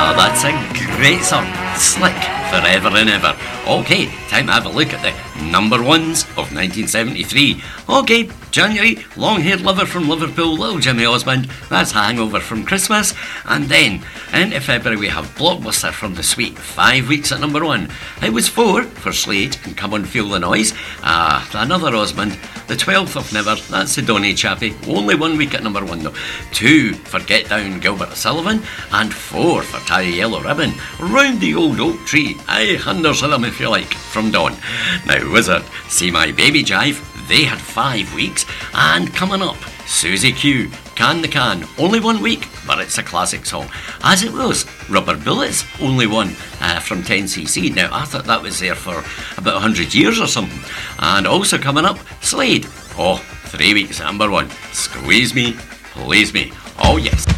That's a great song. Slick, Forever and Ever. Okay, time to have a look at the number ones of 1973. Okay, January, Long-Haired Lover from Liverpool, Little Jimmy Osmond, that's Hangover from Christmas. And then, into February, we have Blockbuster from The Sweet, 5 weeks at number one. It was 4 for Slade and Come On Feel the Noise. Another Osmond. The 12th of Never, that's the Donny Chappie. Only 1 week at number one though. 2 for Get Down, Gilbert O'Sullivan. And 4 for Tie a Yellow Ribbon. Round the Old Oak Tree. Aye, hundreds of them if you like, from Dawn. Now, Wizard, See My Baby Jive, they had 5 weeks. And coming up, Susie Q, Can the Can, only 1 week, but it's a classic song. As it was, Rubber Bullets, only one from 10cc. Now, I thought that was there for about 100 years or something. And also coming up, Slade, 3 weeks at number one, Squeeze Me, Please Me. Oh yes.